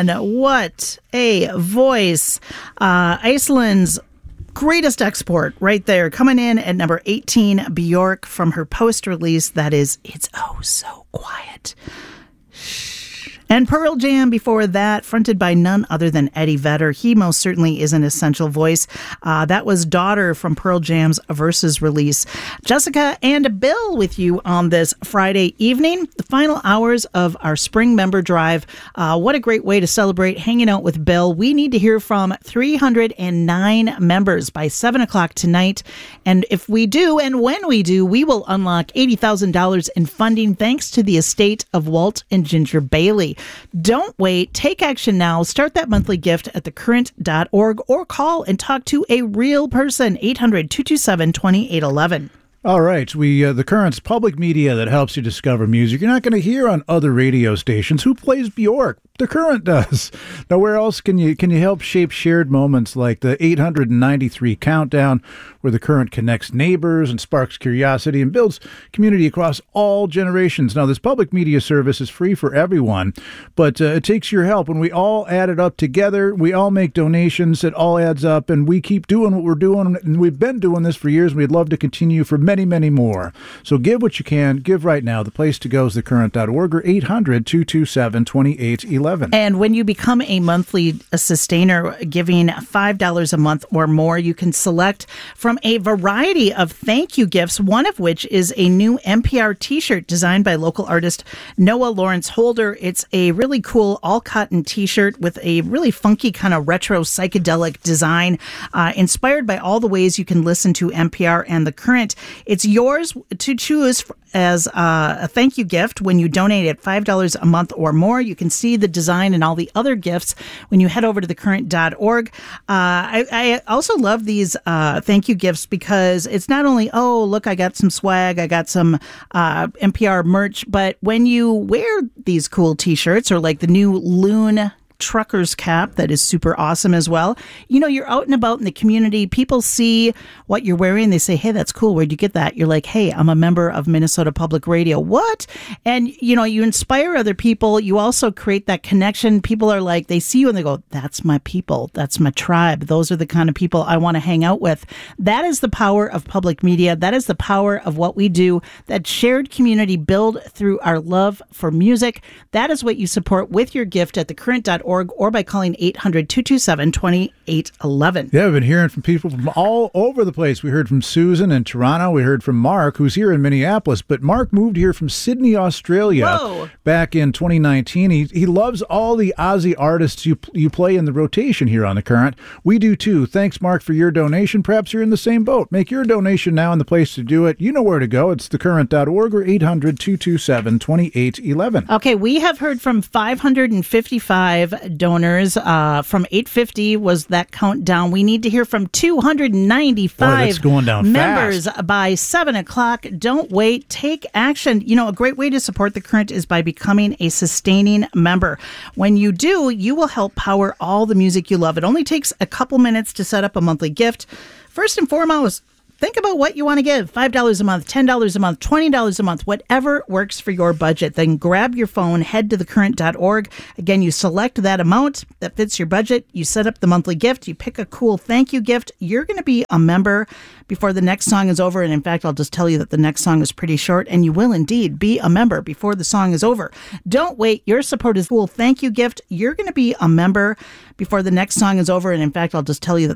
man, what a voice. Iceland's greatest export right there, coming in at number 18, Bjork, from her post-release that is It's Oh So Quiet. And Pearl Jam before that, fronted by none other than Eddie Vedder. He most certainly is an essential voice. That was Daughter from Pearl Jam's Versus release. Jessica and Bill with you on this Friday evening, the final hours of our spring member drive. What a great way to celebrate hanging out with Bill. We need to hear from 309 members by 7 o'clock tonight. And if we do, and when we do, we will unlock $80,000 in funding thanks to the estate of Walt and Ginger Bailey. Don't wait. Take action now. Start that monthly gift at thecurrent.org or call and talk to a real person. 800-227-2811. All right, the Current's public media that helps you discover music you're not going to hear on other radio stations. Who plays Bjork? The Current does. Now, where else can you help shape shared moments like the 893 countdown, where the Current connects neighbors and sparks curiosity and builds community across all generations? Now, this public media service is free for everyone, but it takes your help. When we all add it up together, we all make donations, it all adds up, and we keep doing what we're doing, and we've been doing this for years, and we'd love to continue for many, many more. So give what you can. Give right now. The place to go is thecurrent.org or 800-227-2811. And when you become a monthly sustainer, giving $5 a month or more, you can select from a variety of thank you gifts, one of which is a new NPR t-shirt designed by local artist Noah Lawrence Holder. It's a really cool all-cotton t-shirt with a really funky kind of retro psychedelic design, inspired by all the ways you can listen to NPR and The Current. It's yours to choose as a thank you gift when you donate at $5 a month or more. You can see the design and all the other gifts when you head over to thecurrent.org. I also love these thank you gifts because it's not only, oh, look, I got some swag, I got some NPR merch, but when you wear these cool t-shirts or like the new Loon trucker's cap that is super awesome as well. You know, you're out and about in the community. People see what you're wearing. They say, hey, that's cool. Where'd you get that? You're like, hey, I'm a member of Minnesota Public Radio. What? And, you know, you inspire other people. You also create that connection. People are like, they see you and they go, that's my people. That's my tribe. Those are the kind of people I want to hang out with. That is the power of public media. That is the power of what we do, that shared community build through our love for music. That is what you support with your gift at thecurrent.org or by calling 800-227-2811. Yeah, we've been hearing from people from all over the place. We heard from Susan in Toronto. We heard from Mark, who's here in Minneapolis. But Mark moved here from Sydney, Australia back in 2019. He loves all the Aussie artists you play in the rotation here on The Current. We do too. Thanks, Mark, for your donation. Perhaps you're in the same boat. Make your donation now, and the place to do it, you know where to go. It's thecurrent.org or 800-227-2811. Okay, we have heard from 555 donors. From 850 was that countdown. We need to hear from 295 members by 7 o'clock. Don't wait. Take action. You know, a great way to support The Current is by becoming a sustaining member. When you do, you will help power all the music you love. It only takes a couple minutes to set up a monthly gift. First and foremost, think about what you want to give. $5 a month, $10 a month, $20 a month, whatever works for your budget. Then grab your phone, head to thecurrent.org. Again, you select that amount that fits your budget. You set up the monthly gift. You pick a cool thank you gift. You're going to be a member before the next song is over. And in fact, I'll just tell you that the next song is pretty short, and you will indeed be a member before the song is over. Don't wait. Your support is a cool thank you gift. You're going to be a member before the next song is over. And in fact, I'll just tell you that